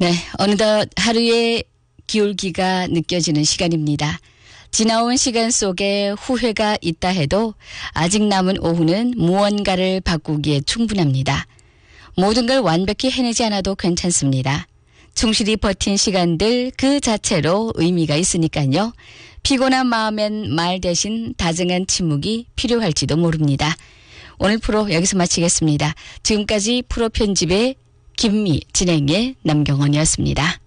네, 어느덧 하루의 기울기가 느껴지는 시간입니다. 지나온 시간 속에 후회가 있다 해도 아직 남은 오후는 무언가를 바꾸기에 충분합니다. 모든 걸 완벽히 해내지 않아도 괜찮습니다. 충실히 버틴 시간들 그 자체로 의미가 있으니까요. 피곤한 마음엔 말 대신 다정한 침묵이 필요할지도 모릅니다. 오늘 프로 여기서 마치겠습니다. 지금까지 프로 편집의 김미, 진행의 남경원이었습니다.